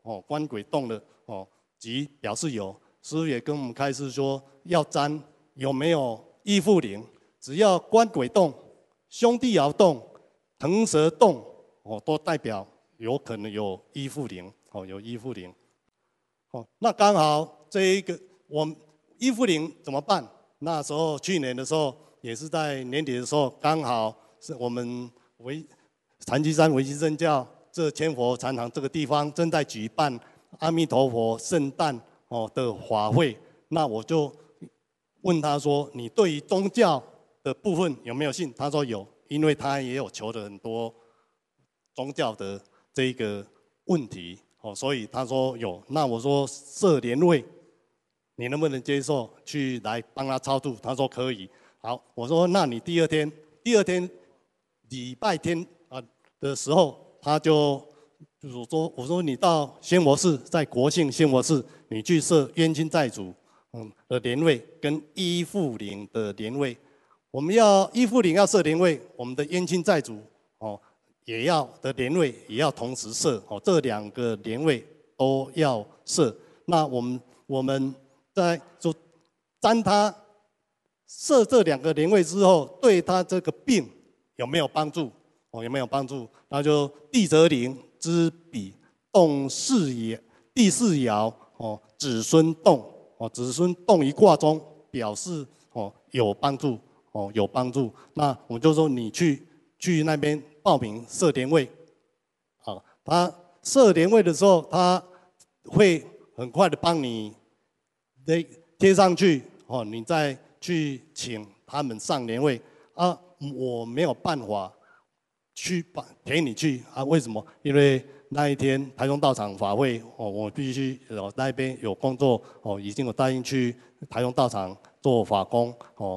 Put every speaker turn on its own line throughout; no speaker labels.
官鬼动了即表示有。师父也跟我们开示说，要占有没有依附灵，只要官鬼动、兄弟爻动、腾蛇动都代表有可能有依附灵有依附灵。那刚好这一个我们依附灵怎么办？那时候去年的时候，也是在年底的时候，刚好是我们禅机山维基正教这千佛禅堂这个地方正在举办阿弥陀佛圣诞的法会。那我就问他说：“你对于宗教的部分有没有信？”他说有，因为他也有求的很多宗教的这一个问题所以他说有。那我说设莲位，你能不能接受去来帮他超度？他说可以。好，我说那你第二天礼拜天的时候，他就是说，我说你到仙佛寺，在国姓仙佛寺，你去设冤亲债主的莲位跟依附灵的莲位。我们要依附灵要设莲位，我们的冤亲债主也要的莲位也要同时设这两个莲位都要设。那我们在就占他设这两个莲位之后，对他这个病有没有帮助？有没有帮助？那就地泽灵之比动第四爻子孙动子孙动一卦中表示有帮助有帮助。那我们就说你去那边报名设莲位他设莲位的时候，他会很快的帮你贴上去你再去请他们上莲位我没有办法去陪你去为什么？因为那一天台中道场法会我必须那边有工作已经有答应去台中道场做法工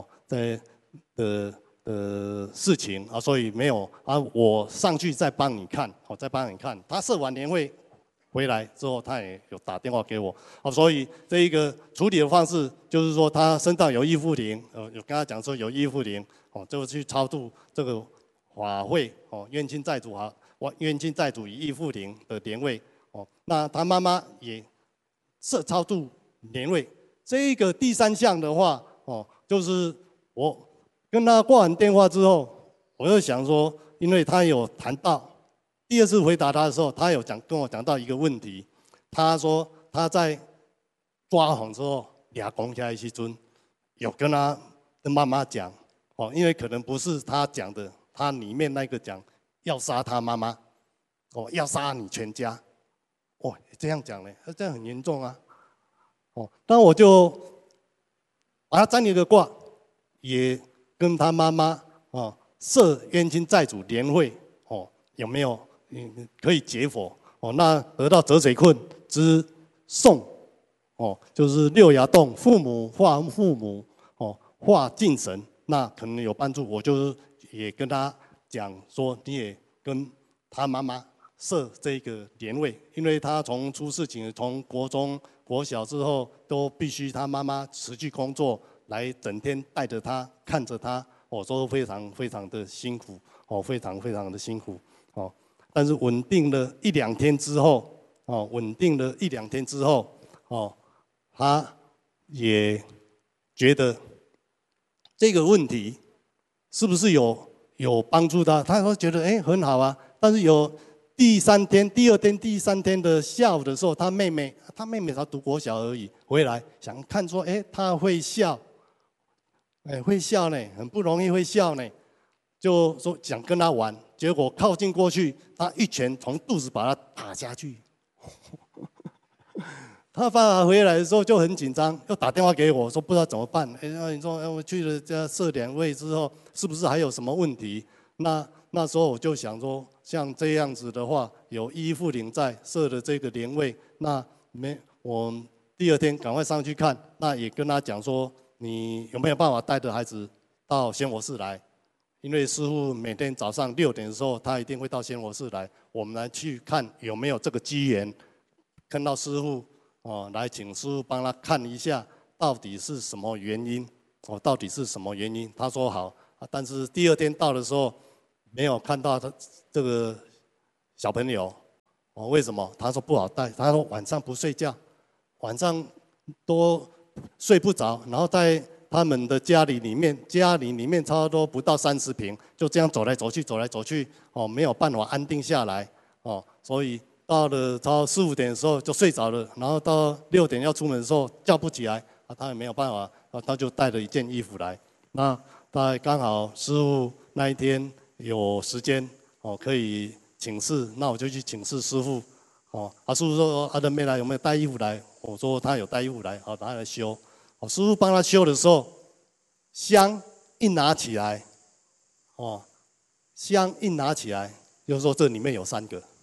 的事情所以没有我上去再帮你看再帮你看。他设完年会回来之后，他也有打电话给我所以这一个处理的方式就是说，他身上有依附灵有跟他讲说有依附灵就去超度这个法会冤亲债主冤亲债主与依附灵的莲位那他妈妈也设超度莲位。这一个第三项的话就是我跟他挂完电话之后，我就想说，因为他有谈到第二次回答他的时候，他有跟我讲到一个问题。他说他在抓狂之后，俩公家一起尊，有跟他的妈妈讲因为可能不是他讲的，他里面那个讲要杀他妈妈要杀你全家这样讲呢，这样很严重那我就把他占一个卦，也跟他妈妈设冤亲债主莲会有没有可以解佛那得到折水困之颂就是六爻动，父母化父母化敬神，那可能有帮助。我就是也跟他讲说，你也跟他妈妈设这个莲位，因为他从出事情，从国中、国小之后，都必须他妈妈持续工作，来整天带着他，看着他，说非常非常的辛苦，非常非常的辛苦，但是稳定了一两天之后，他也觉得这个问题是不是有帮助他？他说觉得很好啊，但是有第二天、第三天的下午的时候，他妹妹才读国小而已，回来想看说，他会笑，会笑呢，很不容易会笑呢，就说想跟他玩，结果靠近过去，他一拳从肚子把他打下去。他爸爸回来的时候就很紧张，又打电话给我说不知道怎么办。你说我去了这设莲位之后，是不是还有什么问题？那时候我就想说，像这样子的话，有依附灵在设的这个莲位，那我第二天赶快上去看，那也跟他讲说，你有没有办法带着孩子到仙佛寺来？因为师父每天早上6点的时候，他一定会到仙佛寺来，我们来去看有没有这个机缘，看到师父。来请师父帮他看一下，到底是什么原因？到底是什么原因？他说好，但是第二天到的时候，没有看到他这个小朋友， 为什么？他说不好带，他说晚上不睡觉，晚上都睡不着，然后在他们的家里里面差不多不到30平，就这样走来走去，没有办法安定下来，所以到了差不多4、5点的时候就睡着了，然后到6点要出门的时候叫不起来，他也没有办法，他就带了一件衣服来。那大概刚好师傅那一天有时间，可以请示，那我就去请示师傅。师傅说阿德妹来有没有带衣服来？我说他有带衣服来，他来修。师傅帮他修的时候，香一拿起来，香一拿起来，就说这里面有3个。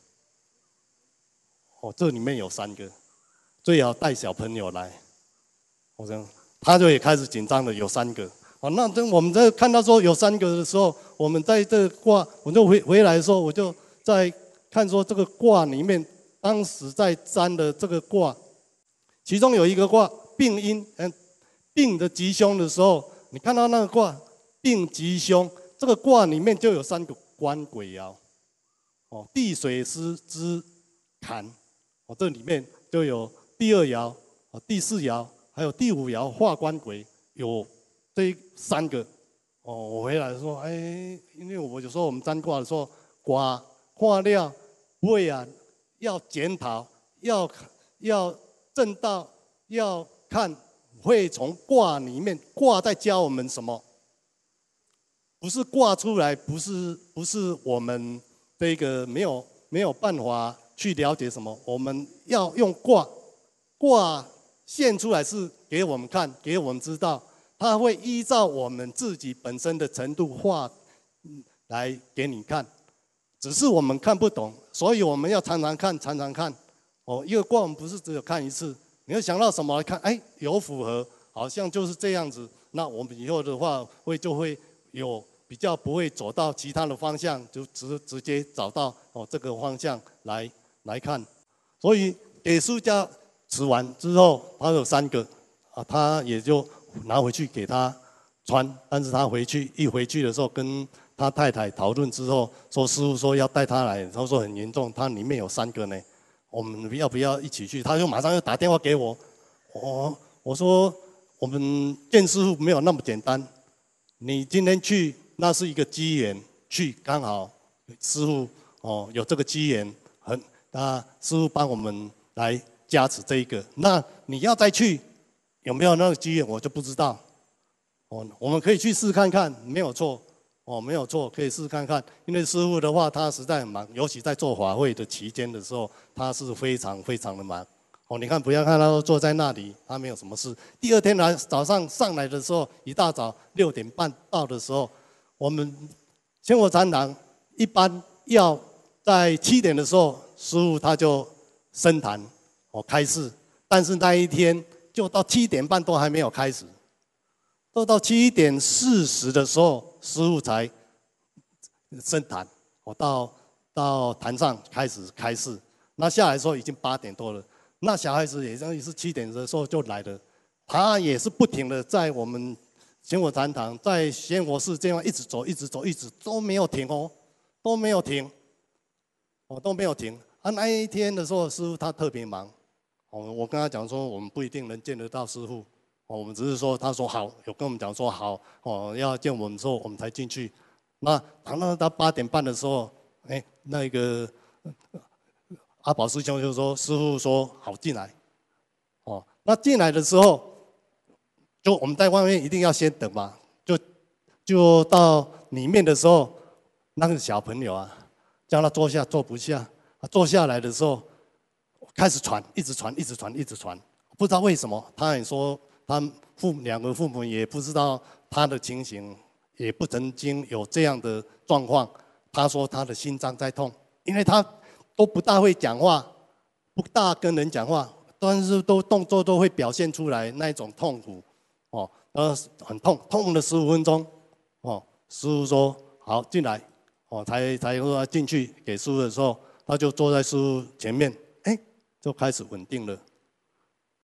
这里面有3个，最好带小朋友来。我这样，他就也开始紧张了，有3个。那我们在看到说有3个的时候，我们在这个卦，我就回来的时候，我就在看说这个卦里面，当时在占的这个卦，其中有一个卦病因，病的吉凶的时候，你看到那个卦病吉凶，这个卦里面就有3个官鬼爻，地水师之坎，这里面就有第2爻、第4爻，还有第5爻化官鬼，有这3个。我回来说，因为我有时候我们占卦的时候，卦化料会啊，要检讨，要正道，要看会从卦里面，卦在教我们什么？不是卦出来，不是我们这个没有办法去了解什么，我们要用卦现出来是给我们看，给我们知道，它会依照我们自己本身的程度画来给你看，只是我们看不懂，所以我们要常常看，常常看。一个卦我们不是只有看一次，你会想到什么来看？有符合，好像就是这样子。那我们以后的话就会有比较不会走到其他的方向，就直接找到这个方向来看。所以给书家吃完之后，他有3个，他也就拿回去给他穿。但是他回去的时候，跟他太太讨论之后，说师傅说要带他来，他说很严重，他里面有3个呢，我们要不要一起去？他就马上就打电话给我，我说我们见师傅没有那么简单，你今天去那是一个机缘，去刚好师傅有这个机缘，师傅帮我们来加持这一个。那你要再去，有没有那个机缘我就不知道。我们可以去试看看，没有错。没有错，可以试看看。因为师父的话，他实在很忙，尤其在做法会的期间的时候，他是非常非常的忙。你看，不要看他都坐在那里，他没有什么事。第2天早上上来的时候，一大早6点半到的时候，我们千佛禅堂一般要在7点的时候，师父他就升坛开示，但是那一天就到7点半都还没有开始。都到7点40的时候，师父才升坛，到坛上开始开示。那下来的时候已经8点多了。那小孩子也是7点的时候就来了，他也是不停的在我们仙佛禅堂，在仙佛寺这样一直走，一直走，一直都没有停都没有停，都没有停。那一天的时候，师父他特别忙，我跟他讲说，我们不一定能见得到师父。我们只是说，他说好，有跟我们讲说好，要见我们之后，我们才进去。那到8点半的时候，那个阿宝师兄就说，师父说好进来。那进来的时候，就我们在外面一定要先等嘛，就到里面的时候，那个小朋友啊，叫他坐下，坐不下，坐下来的时候，开始传，一直传，一直传，一直传，不知道为什么，他也说。他2个父母也不知道他的情形，也不曾经有这样的状况。他说他的心脏在痛，因为他都不大会讲话，不大跟人讲话，但是动作都会表现出来那种痛苦，很痛了15分钟，师父说好进来，才说进去给师父的时候，他就坐在师父前面，就开始稳定了。